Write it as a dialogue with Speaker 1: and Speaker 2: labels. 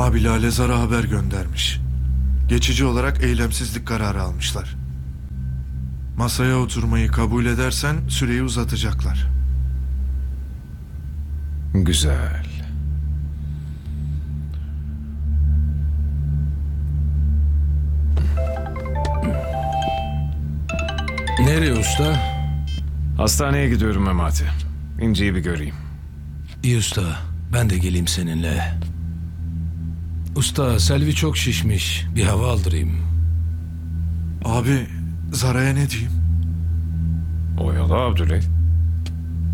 Speaker 1: Abi Lale Zar'a haber göndermiş. Geçici olarak eylemsizlik kararı almışlar. Masaya oturmayı kabul edersen süreyi uzatacaklar.
Speaker 2: Güzel.
Speaker 3: Nereye usta?
Speaker 2: Hastaneye gidiyorum Memati. İnci'yi bir göreyim.
Speaker 3: İyi usta, ben de geleyim seninle. Usta, Selvi çok şişmiş. Bir hava aldırayım.
Speaker 1: Abi Zara'ya ne diyeyim?
Speaker 2: Oyalı Abdüley.